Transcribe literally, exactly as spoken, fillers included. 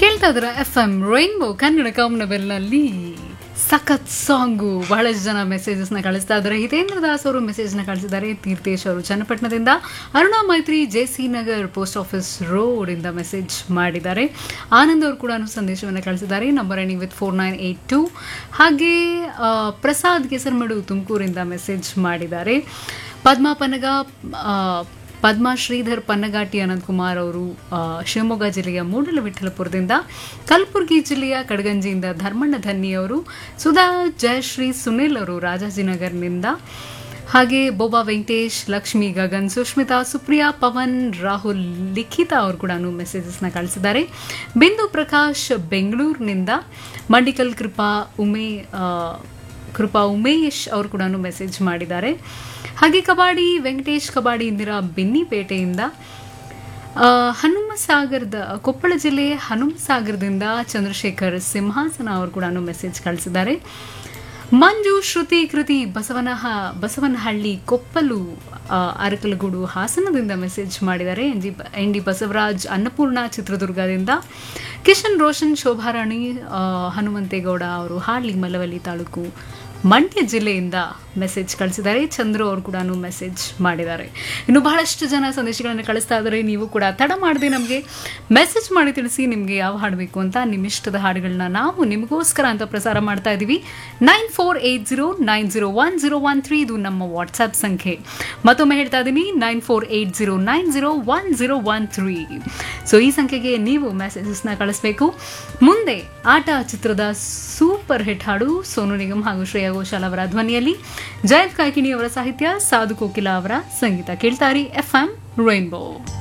ಕೇಳ್ತಾ ಇದ್ರ F M rainbow Kannada ಕಾಮನಬೆಲ್ನಲ್ಲಿ ಸಖತ್ ಸಾಂಗು. ಬಹಳಷ್ಟು ಜನ ಮೆಸೇಜಸ್ನ ಕಳಿಸ್ತಾ ಇದ್ದಾರೆ. ಹಿತೇಂದ್ರ ದಾಸ್ ಅವರು ಮೆಸೇಜ್ನ ಕಳಿಸಿದ್ದಾರೆ. ತೀರ್ಥೇಶ್ ಅವರು ಚನ್ನಪಟ್ಟಣದಿಂದ, ಅರುಣಾ ಮೈತ್ರಿ J C Nagar post office road ಇಂದ ಮೆಸೇಜ್ ಮಾಡಿದ್ದಾರೆ. ಆನಂದ್ ಅವರು ಕೂಡ ಸಂದೇಶವನ್ನು ಕಳಿಸಿದ್ದಾರೆ. Number ending with four nine eight to. ಹಾಗೆ ಪ್ರಸಾದ್ ಕೆಸರ್ಮಡು ತುಮಕೂರಿಂದ ಮೆಸೇಜ್ ಮಾಡಿದ್ದಾರೆ. ಪದ್ಮಾ ಪನಗ ಪದ್ಮಾ ಶ್ರೀಧರ್ ಪನ್ನಗಾಟಿ ಅನಂತಕುಮಾರ್ ಅವರು ಶಿವಮೊಗ್ಗ ಜಿಲ್ಲೆಯ ಮೂಡಲವಿಠಲಪುರದಿಂದ, ಕಲಬುರಗಿ ಜಿಲ್ಲೆಯ ಕಡಗಂಜಿಯಿಂದ ಧರ್ಮಣ್ಣ ಧನ್ನಿ ಅವರು, ಸುಧಾ ಜಯಶ್ರೀ ಸುನಿಲ್ ಅವರು ರಾಜಾಜಿನಗರ್ನಿಂದ, ಹಾಗೆ ಬೋಬಾ ವೆಂಕಟೇಶ್, ಲಕ್ಷ್ಮಿ ಗಗನ್, ಸುಷ್ಮಿತಾ, ಸುಪ್ರಿಯಾ, ಪವನ್, ರಾಹುಲ್, ಲಿಖಿತಾ ಅವರು ಕೂಡ ಮೆಸೇಜಸ್ನ ಕಳಿಸಿದ್ದಾರೆ. ಬಿಂದು ಪ್ರಕಾಶ್ ಬೆಂಗಳೂರಿನಿಂದ, ಮಂಡಿಕಲ್ ಕೃಪಾ ಉಮೇ ಕೃಪಾ ಉಮೇಶ್ ಅವರು ಕೂಡ ಮೆಸೇಜ್ ಮಾಡಿದ್ದಾರೆ. ಹಾಗೆ ಕಬಾಡಿ ವೆಂಕಟೇಶ್ ಕಬಾಡಿ ಇಂದಿರಾ ಬಿನ್ನಿಪೇಟೆಯಿಂದ, ಹನುಮಸಾಗರದ ಕೊಪ್ಪಳ ಜಿಲ್ಲೆ ಹನುಮಸಾಗರದಿಂದ ಚಂದ್ರಶೇಖರ್ ಸಿಂಹಾಸನ ಅವರು ಕೂಡ ಮೆಸೇಜ್ ಕಳಿಸಿದ್ದಾರೆ. ಮಂಜು, ಶ್ರುತಿ, ಕೃತಿ ಬಸವನ ಬಸವನಹಳ್ಳಿ ಕೊಪ್ಪಲು ಅರಕಲಗೂಡು ಹಾಸನದಿಂದ ಮೆಸೇಜ್ ಮಾಡಿದ್ದಾರೆ. N G N D Basavaraj Annapurna ಚಿತ್ರದುರ್ಗದಿಂದ, ಕಿಶನ್ ರೋಷನ್, ಶೋಭಾರಾಣಿ, ಹನುಮಂತೇಗೌಡ ಅವರು ಹಾಲಿ ಮಲವಲ್ಲಿ ತಾಲೂಕು ಮಂಡ್ಯ ಜಿಲ್ಲೆಯಿಂದ ಮೆಸೇಜ್ ಕಳಿಸಿದ್ದಾರೆ. ಚಂದ್ರು ಅವರು ಕೂಡ ಮೆಸೇಜ್ ಮಾಡಿದ್ದಾರೆ. ಇನ್ನು ಬಹಳಷ್ಟು ಜನ ಸಂದೇಶಗಳನ್ನು ಕಳಿಸ್ತಾ ಇದ್ದಾರೆ. ನೀವು ಕೂಡ ತಡ ಮಾಡದೆ ನಮಗೆ ಮೆಸೇಜ್ ಮಾಡಿ ತಿಳಿಸಿ ನಿಮಗೆ ಯಾವ ಹಾಡು ಬೇಕು ಅಂತ. ನಿಮ್ಮ ಇಷ್ಟದ ಹಾಡುಗಳನ್ನ ನಾವು ನಿಮಗೋಸ್ಕರ ಅಂತ ಪ್ರಸಾರ ಮಾಡ್ತಾ ಇದ್ದೀವಿ. Nine four eight zero nine zero one zero one three ಇದು ನಮ್ಮ ವಾಟ್ಸ್ಆ್ಯಪ್ ಸಂಖ್ಯೆ. ಮತ್ತೊಮ್ಮೆ ಹೇಳ್ತಾ ಇದ್ದೀನಿ, nine four eight zero nine zero one zero one three. So ಈ ಸಂಖ್ಯೆಗೆ ನೀವು ಮೆಸೇಜಸ್ನ ಕಳಿಸ್ಬೇಕು. ಮುಂದೆ ಆಟ ಚಿತ್ರದ ಸೂಪರ್ ಹಿಟ್ ಹಾಡು ಸೋನು ನಿಗಮ್ ಹಾಗೂ ಶ್ರೇಯಾ ಘೋಷಾಲ್ ಅವರ ಧ್ವನಿಯಲ್ಲಿ, ಜಯಂತ್ ಕಾಯ್ಕಿಣಿ ಅವರ ಸಾಹಿತ್ಯ, ಸಾಧು ಕೋಕಿಲಾ ಅವರ ಸಂಗೀತ. ಕೇಳ್ತಾರಿ ಎಫ್ ಎಂ ರೈನ್ಬೋ.